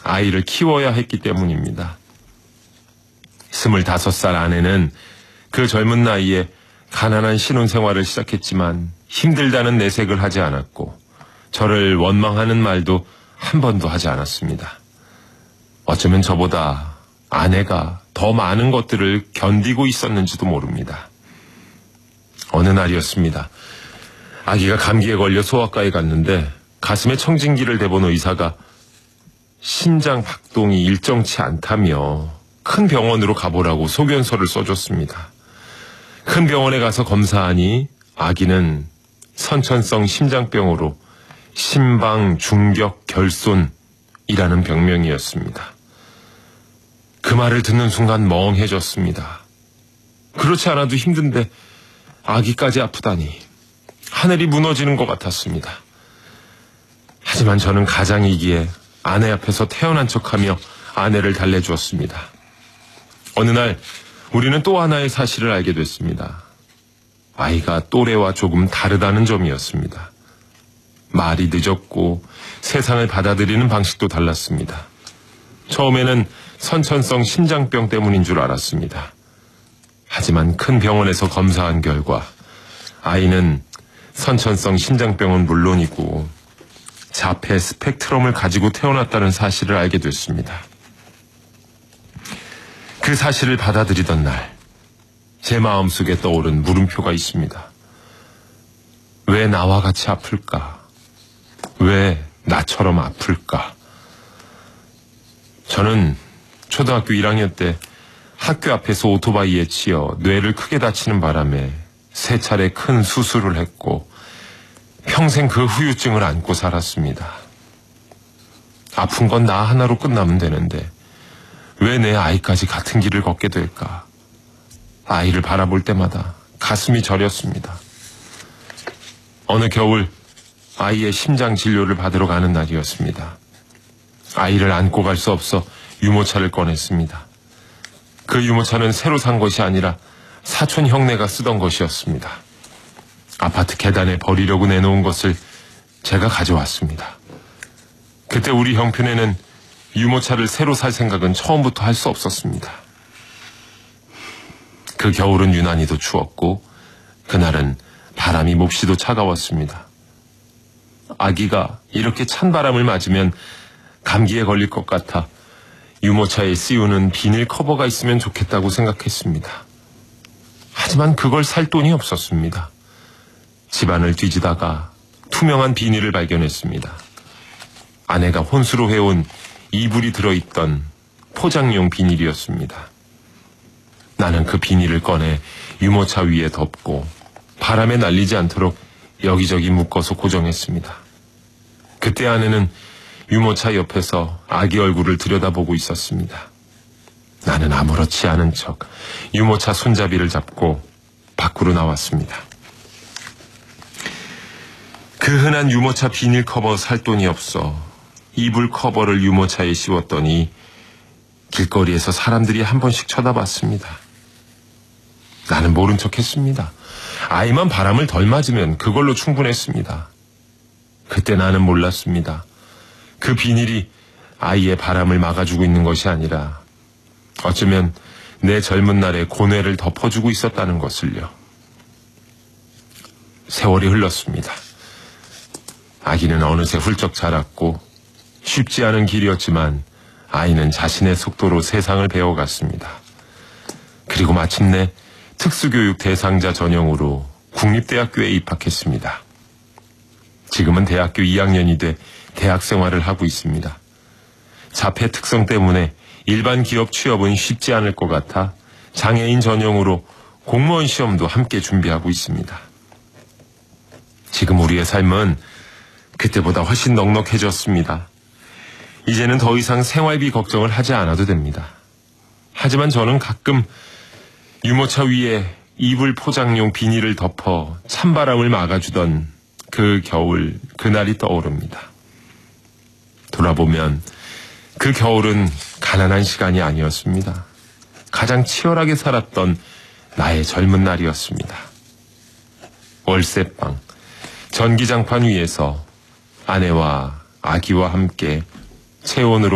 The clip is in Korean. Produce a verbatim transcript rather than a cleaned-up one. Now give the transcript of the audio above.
아이를 키워야 했기 때문입니다. 스물다섯 살 아내는 그 젊은 나이에 가난한 신혼생활을 시작했지만 힘들다는 내색을 하지 않았고 저를 원망하는 말도 한 번도 하지 않았습니다. 어쩌면 저보다 아내가 더 많은 것들을 견디고 있었는지도 모릅니다. 어느 날이었습니다. 아기가 감기에 걸려 소아과에 갔는데 가슴에 청진기를 대본 의사가 심장 박동이 일정치 않다며 큰 병원으로 가보라고 소견서를 써줬습니다. 큰 병원에 가서 검사하니 아기는 선천성 심장병으로 심방 중격 결손이라는 병명이었습니다. 그 말을 듣는 순간 멍해졌습니다. 그렇지 않아도 힘든데 아기까지 아프다니 하늘이 무너지는 것 같았습니다. 하지만 저는 가장이기에 아내 앞에서 태어난 척하며 아내를 달래주었습니다. 어느 날 우리는 또 하나의 사실을 알게 됐습니다. 아이가 또래와 조금 다르다는 점이었습니다. 말이 늦었고 세상을 받아들이는 방식도 달랐습니다. 처음에는 선천성 심장병 때문인 줄 알았습니다. 하지만 큰 병원에서 검사한 결과 아이는 선천성 심장병은 물론이고 자폐 스펙트럼을 가지고 태어났다는 사실을 알게 됐습니다. 그 사실을 받아들이던 날, 제 마음속에 떠오른 물음표가 있습니다. 왜 나와 같이 아플까? 왜 나처럼 아플까? 저는 초등학교 일 학년 때 학교 앞에서 오토바이에 치여 뇌를 크게 다치는 바람에 세 차례 큰 수술을 했고 평생 그 후유증을 안고 살았습니다. 아픈 건 나 하나로 끝나면 되는데 왜 내 아이까지 같은 길을 걷게 될까? 아이를 바라볼 때마다 가슴이 저렸습니다. 어느 겨울 아이의 심장 진료를 받으러 가는 날이었습니다. 아이를 안고 갈 수 없어 유모차를 꺼냈습니다. 그 유모차는 새로 산 것이 아니라 사촌 형네가 쓰던 것이었습니다. 아파트 계단에 버리려고 내놓은 것을 제가 가져왔습니다. 그때 우리 형편에는 유모차를 새로 살 생각은 처음부터 할 수 없었습니다. 그 겨울은 유난히도 추웠고 그날은 바람이 몹시도 차가웠습니다. 아기가 이렇게 찬 바람을 맞으면 감기에 걸릴 것 같아 유모차에 씌우는 비닐 커버가 있으면 좋겠다고 생각했습니다. 하지만 그걸 살 돈이 없었습니다. 집안을 뒤지다가 투명한 비닐을 발견했습니다. 아내가 혼수로 해온 이불이 들어있던 포장용 비닐이었습니다. 나는 그 비닐을 꺼내 유모차 위에 덮고 바람에 날리지 않도록 여기저기 묶어서 고정했습니다. 그때 아내는 유모차 옆에서 아기 얼굴을 들여다보고 있었습니다. 나는 아무렇지 않은 척 유모차 손잡이를 잡고 밖으로 나왔습니다. 그 흔한 유모차 비닐 커버 살 돈이 없어 이불 커버를 유모차에 씌웠더니 길거리에서 사람들이 한 번씩 쳐다봤습니다. 나는 모른 척 했습니다. 아이만 바람을 덜 맞으면 그걸로 충분했습니다. 그때 나는 몰랐습니다. 그 비닐이 아이의 바람을 막아주고 있는 것이 아니라 어쩌면 내 젊은 날의 고뇌를 덮어주고 있었다는 것을요. 세월이 흘렀습니다. 아기는 어느새 훌쩍 자랐고 쉽지 않은 길이었지만 아이는 자신의 속도로 세상을 배워갔습니다. 그리고 마침내 특수교육 대상자 전형으로 국립대학교에 입학했습니다. 지금은 대학교 이 학년이 돼 대학 생활을 하고 있습니다. 자폐 특성 때문에 일반 기업 취업은 쉽지 않을 것 같아 장애인 전형으로 공무원 시험도 함께 준비하고 있습니다. 지금 우리의 삶은 그때보다 훨씬 넉넉해졌습니다. 이제는 더 이상 생활비 걱정을 하지 않아도 됩니다. 하지만 저는 가끔 유모차 위에 이불 포장용 비닐을 덮어 찬바람을 막아주던 그 겨울, 그날이 떠오릅니다. 돌아보면 그 겨울은 가난한 시간이 아니었습니다. 가장 치열하게 살았던 나의 젊은 날이었습니다. 월세방, 전기장판 위에서 아내와 아기와 함께 체온으로